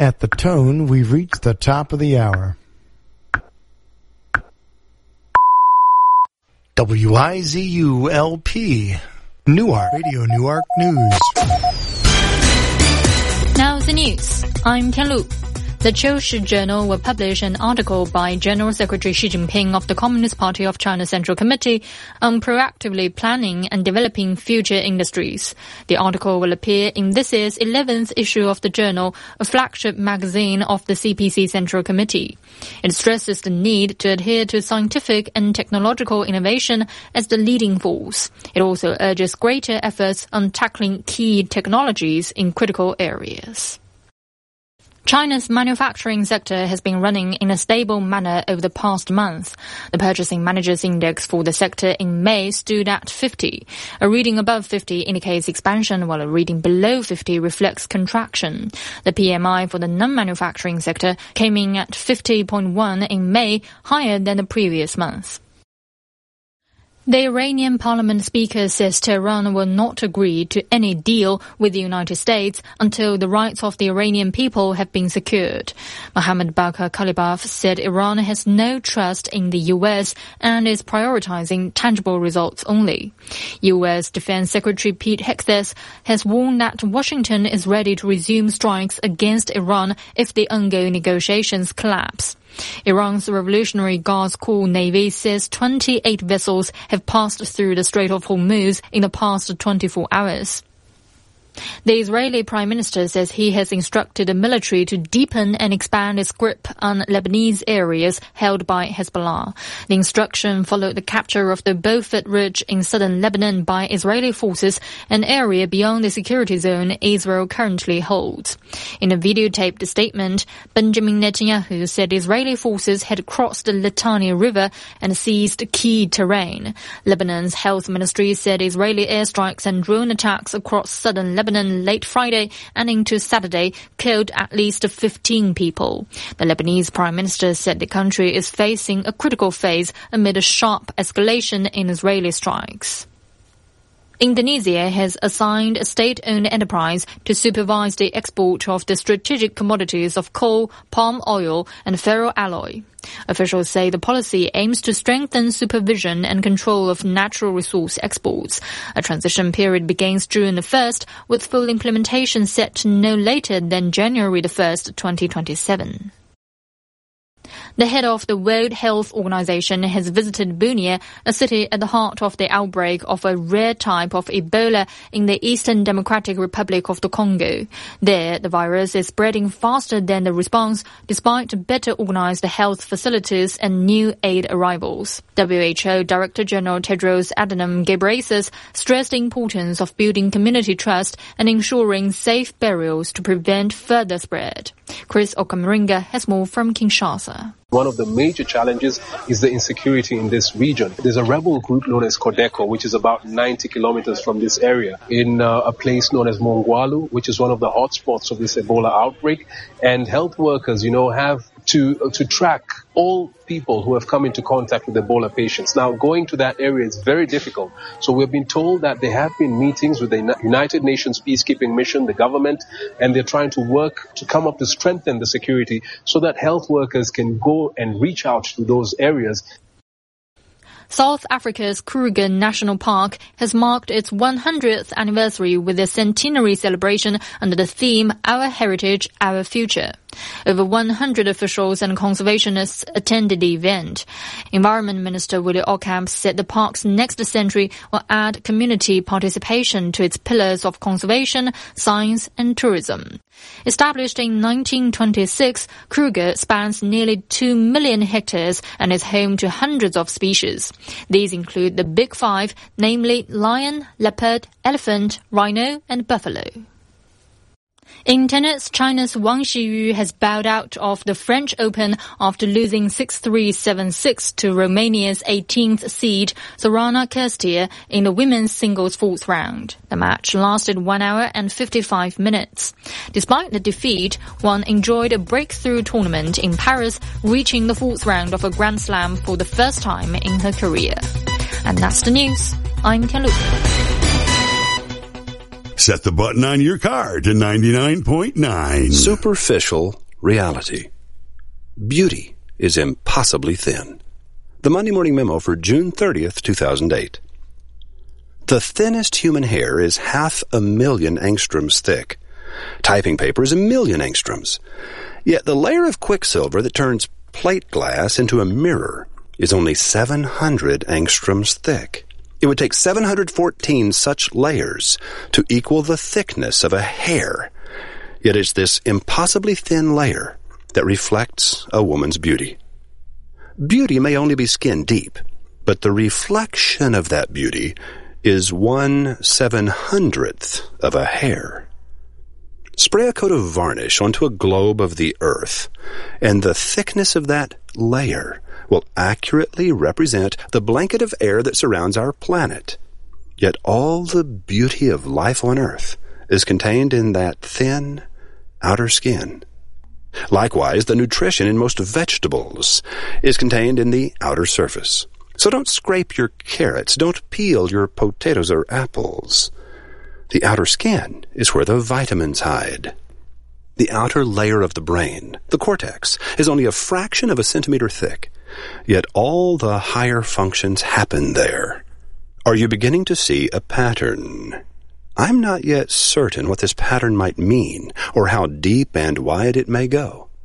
At the tone, we've reached the top of the hour. WIZU-LP, Newark, Radio Newark News. Now the news. I'm Tianlu. The Qiushi Journal will publish an article by General Secretary Xi Jinping of the Communist Party of China Central Committee on proactively planning and developing future industries. The article will appear in this year's 11th issue of the journal, a flagship magazine of the CPC Central Committee. It stresses the need to adhere to scientific and technological innovation as the leading force. It also urges greater efforts on tackling key technologies in critical areas. China's manufacturing sector has been running in a stable manner over the past month. The Purchasing Managers' Index for the sector in May stood at 50. A reading above 50 indicates expansion, while a reading below 50 reflects contraction. The PMI for the non-manufacturing sector came in at 50.1 in May, higher than the previous month. The Iranian parliament speaker says Tehran will not agree to any deal with the United States until the rights of the Iranian people have been secured. Mohammad Bagher Khalibaf said Iran has no trust in the U.S. and is prioritizing tangible results only. U.S. Defense Secretary Pete Hegseth has warned that Washington is ready to resume strikes against Iran if the ongoing negotiations collapse. Iran's Revolutionary Guards Corps Navy says 28 vessels have passed through the Strait of Hormuz in the past 24 hours. The Israeli Prime Minister says he has instructed the military to deepen and expand its grip on Lebanese areas held by Hezbollah. The instruction followed the capture of the Beaufort Ridge in southern Lebanon by Israeli forces, an area beyond the security zone Israel currently holds. In a videotaped statement, Benjamin Netanyahu said Israeli forces had crossed the Litani River and seized key terrain. Lebanon's health ministry said Israeli airstrikes and drone attacks across southern Lebanon late Friday and into Saturday killed at least 15 people. The Lebanese Prime Minister said the country is facing a critical phase amid a sharp escalation in Israeli strikes. Indonesia has assigned a state-owned enterprise to supervise the export of the strategic commodities of coal, palm oil, and ferroalloy. Officials say the policy aims to strengthen supervision and control of natural resource exports. A transition period begins June the 1st, with full implementation set no later than January the 1st, 2027. The head of the World Health Organization has visited Bunia, a city at the heart of the outbreak of a rare type of Ebola in the Eastern Democratic Republic of the Congo. There, the virus is spreading faster than the response, despite better organized health facilities and new aid arrivals. WHO Director General Tedros Adhanom Ghebreyesus stressed the importance of building community trust and ensuring safe burials to prevent further spread. Chris Okamaringa has more from Kinshasa. One of the major challenges is the insecurity in this region. There's a rebel group known as Codeco, which is about 90 kilometers from this area, in a place known as Mongwalu, which is one of the hotspots of this Ebola outbreak. And health workers, have to track all people who have come into contact with Ebola patients. Now, going to that area is very difficult. So we've been told that there have been meetings with the United Nations peacekeeping mission, the government, and they're trying to work to come up to strengthen the security so that health workers can go and reach out to those areas. South Africa's Kruger National Park has marked its 100th anniversary with a centenary celebration under the theme Our Heritage, Our Future. Over 100 officials and conservationists attended the event. Environment Minister Willie Ocamp said the park's next century will add community participation to its pillars of conservation, science and tourism. Established in 1926, Kruger spans nearly 2 million hectares and is home to hundreds of species. These include the Big Five, namely lion, leopard, elephant, rhino and buffalo. In tennis, China's Wang Xiyu has bowed out of the French Open after losing 6-3, 7-6 to Romania's 18th seed, Sorana Cîrstea, in the women's singles fourth round. The match lasted 1 hour and 55 minutes. Despite the defeat, Wang enjoyed a breakthrough tournament in Paris, reaching the fourth round of a Grand Slam for the first time in her career. And that's the news. I'm Tianlu. Set the button on your car to 99.9. Superficial reality. Beauty is impossibly thin. The Monday Morning Memo for June 30th, 2008. The thinnest human hair is 500,000 angstroms thick. Typing paper is 1,000,000 angstroms. Yet the layer of quicksilver that turns plate glass into a mirror is only 700 angstroms thick. It would take 714 such layers to equal the thickness of a hair. Yet it's this impossibly thin layer that reflects a woman's beauty. Beauty may only be skin deep, but the reflection of that beauty is 1/700th of a hair. Spray a coat of varnish onto a globe of the earth, and the thickness of that layer will accurately represent the blanket of air that surrounds our planet. Yet all the beauty of life on earth is contained in that thin outer skin. Likewise, the nutrition in most vegetables is contained in the outer surface. So don't scrape your carrots, don't peel your potatoes or apples. The outer skin is where the vitamins hide. The outer layer of the brain, the cortex, is only a fraction of a centimeter thick, yet all the higher functions happen there. Are you beginning to see a pattern? I'm not yet certain what this pattern might mean, or how deep and wide it may go.